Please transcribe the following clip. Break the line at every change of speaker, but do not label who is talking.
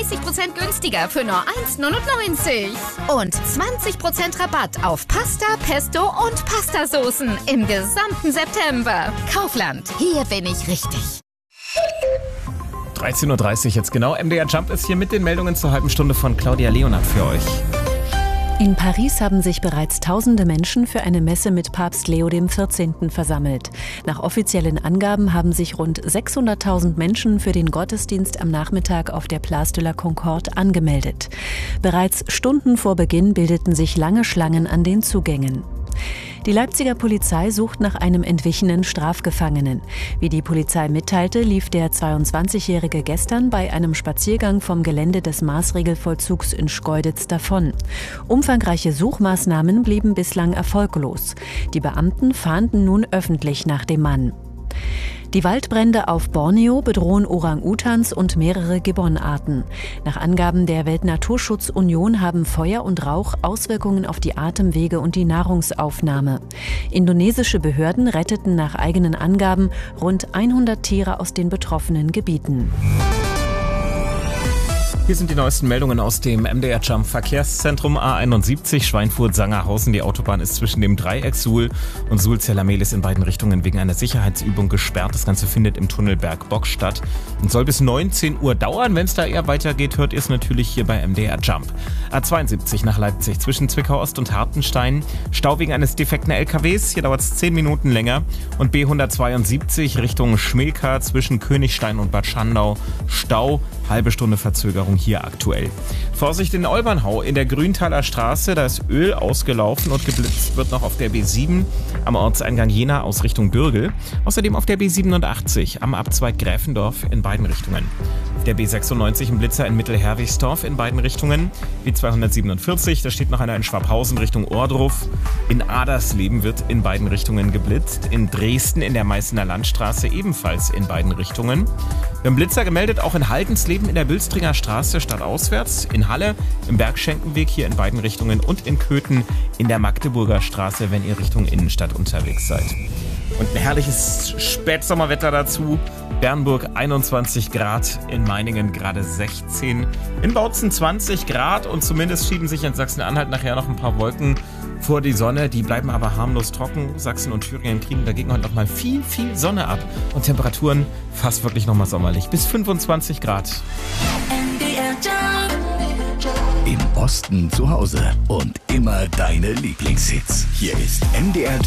30% günstiger für nur 1,99 € und 20% Rabatt auf Pasta, Pesto und Pastasoßen im gesamten September. Kaufland, hier bin ich richtig.
13:30 Uhr jetzt genau. MDR Jump ist hier mit den Meldungen zur halben Stunde von Claudia Leonard für euch.
In Paris haben sich bereits tausende Menschen für eine Messe mit Papst Leo XIV. Versammelt. Nach offiziellen Angaben haben sich rund 600.000 Menschen für den Gottesdienst am Nachmittag auf der Place de la Concorde angemeldet. Bereits Stunden vor Beginn bildeten sich lange Schlangen an den Zugängen. Die Leipziger Polizei sucht nach einem entwichenen Strafgefangenen. Wie die Polizei mitteilte, lief der 22-Jährige gestern bei einem Spaziergang vom Gelände des Maßregelvollzugs in Schkeuditz davon. Umfangreiche Suchmaßnahmen blieben bislang erfolglos. Die Beamten fahnden nun öffentlich nach dem Mann. Die Waldbrände auf Borneo bedrohen Orang-Utans und mehrere Gibbonarten. Nach Angaben der Weltnaturschutzunion haben Feuer und Rauch Auswirkungen auf die Atemwege und die Nahrungsaufnahme. Indonesische Behörden retteten nach eigenen Angaben rund 100 Tiere aus den betroffenen Gebieten.
Hier sind die neuesten Meldungen aus dem MDR Jump Verkehrszentrum A71 Schweinfurt-Sangerhausen. Die Autobahn ist zwischen dem Dreieck Suhl und Suhl-Zellermelis in beiden Richtungen wegen einer Sicherheitsübung gesperrt. Das Ganze findet im Tunnel Bergbock statt und soll bis 19 Uhr dauern. Wenn es da eher weitergeht, hört ihr es natürlich hier bei MDR Jump. A72 nach Leipzig zwischen Zwickau Ost und Hartenstein. Stau wegen eines defekten LKWs. Hier dauert es 10 Minuten länger. Und B172 Richtung Schmilka zwischen Königstein und Bad Schandau. Stau, halbe Stunde Verzögerung hier aktuell. Vorsicht in Olbernhau in der Grüntaler Straße, da ist Öl ausgelaufen und geblitzt wird noch auf der B7 am Ortseingang Jena aus Richtung Bürgel. Außerdem auf der B87 am Abzweig Gräfendorf in beiden Richtungen. Auf der B96 ein Blitzer in Mittelherwigsdorf in beiden Richtungen. B247, da steht noch einer in Schwabhausen Richtung Ohrdruf. In Adersleben wird in beiden Richtungen geblitzt. In Dresden in der Meißner Landstraße ebenfalls in beiden Richtungen. Wir haben Blitzer gemeldet, auch in Haldensleben in der Bülstringer Straße stadtauswärts, in Halle im Bergschenkenweg hier in beiden Richtungen und in Köthen in der Magdeburger Straße, wenn ihr Richtung Innenstadt unterwegs seid. Und ein herrliches Spätsommerwetter dazu. Bernburg 21 Grad, in Meiningen gerade 16, in Bautzen 20 Grad und zumindest schieben sich in Sachsen-Anhalt nachher noch ein paar Wolken vor die Sonne. Die bleiben aber harmlos trocken. Sachsen und Thüringen kriegen dagegen heute noch mal viel Sonne ab und Temperaturen fast wirklich noch mal sommerlich. Bis 25 Grad.
Im Osten zu Hause und immer deine Lieblingshits. Hier ist MDR